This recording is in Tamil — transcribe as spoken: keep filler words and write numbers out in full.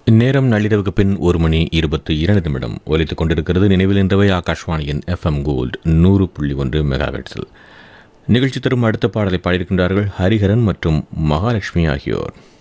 நேரம் நள்ளிரவுக்கு பின் ஒரு மணி இருபத்தி இரண்டு நிமிடம் ஒலித்துக் கொண்டிருக்கிறது. நினைவில் நின்றவை ஆகாஷ்வாணியின் எஃப்எம் கோல்டு நூறு புள்ளி ஒன்று மெகாஹெர்ட்ஸில். நிகழ்ச்சி தரும் அடுத்த பாடலை பாடியிருக்கின்றார்கள் ஹரிஹரன் மற்றும் மகாலட்சுமி ஆகியோர்.